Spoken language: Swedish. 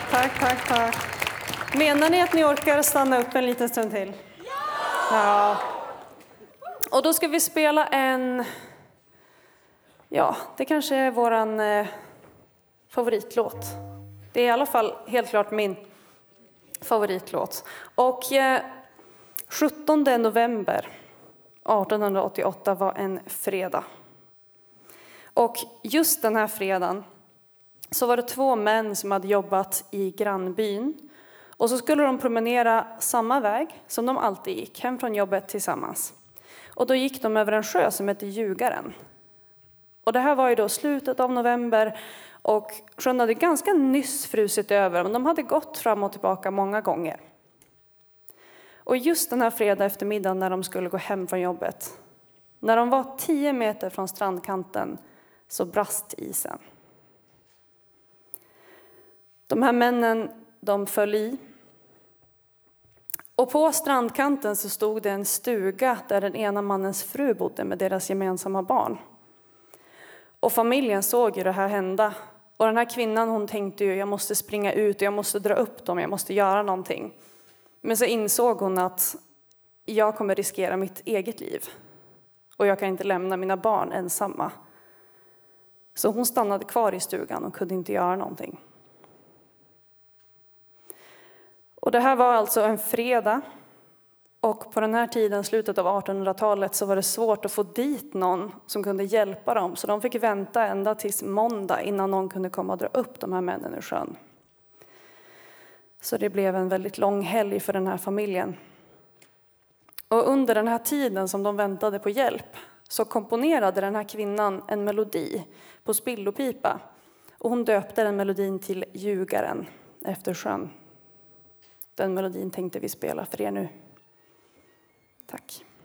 Tack. Menar ni att ni orkar stanna upp en liten stund till? Ja. Och då ska vi spela det kanske är våran favoritlåt. Det är i alla fall helt klart min favoritlåt. Och 17 november 1888 var en fredag. Och just den här fredagen så var det 2 män som hade jobbat i grannbyn. Och så skulle de promenera samma väg som de alltid gick, hem från jobbet tillsammans. Och då gick de över en sjö som heter Ljugaren. Och det här var ju då slutet av november och sjön hade ganska nyss frusit över, men de hade gått fram och tillbaka många gånger. Och just den här fredag eftermiddagen när de skulle gå hem från jobbet, när de var 10 meter från strandkanten, så brast isen. De här männen, de föll i. Och på strandkanten så stod det en stuga där den ena mannens fru bodde med deras gemensamma barn. Och familjen såg ju det här hända. Och den här kvinnan, hon tänkte ju, jag måste springa ut och jag måste dra upp dem, jag måste göra någonting. Men så insåg hon att jag kommer riskera mitt eget liv. Och jag kan inte lämna mina barn ensamma. Så hon stannade kvar i stugan och kunde inte göra någonting. Och det här var alltså en fredag. Och på den här tiden, slutet av 1800-talet, så var det svårt att få dit någon som kunde hjälpa dem. Så de fick vänta ända tills måndag innan någon kunde komma och dra upp de här männen ur sjön. Så det blev en väldigt lång helg för den här familjen. Och under den här tiden som de väntade på hjälp så komponerade den här kvinnan en melodi på spillopipa. Och hon döpte den melodin till Ljugaren efter sjön. Den melodin tänkte vi spela för er nu. Tack.